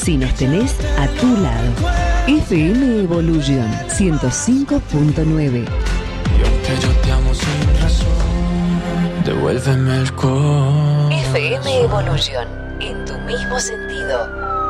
si nos tenés a tu lado. FM Evolution 105.9. Y aunque yo te amo sin razón, devuélveme el corazón. FM Evolution, en tu mismo sentido.